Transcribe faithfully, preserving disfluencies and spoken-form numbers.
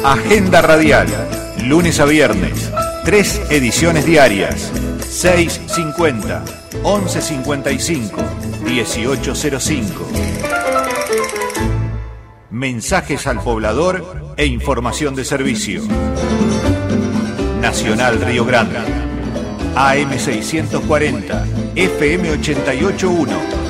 Agenda radial, lunes a viernes, tres ediciones diarias, seis cincuenta, once cincuenta y cinco, dieciocho cero cinco. Mensajes al poblador e información de servicio. Nacional Río Grande, A M seiscientos cuarenta, F M ochenta y ocho punto uno.